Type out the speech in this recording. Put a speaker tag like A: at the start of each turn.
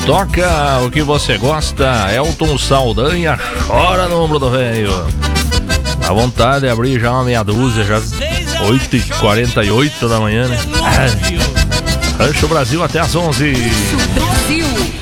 A: Toca o que você gosta, Elton Saldanha, chora no ombro do velho. Dá vontade de abrir já uma meia dúzia, já 8h48 da manhã, né? Rancho Brasil até às 11h.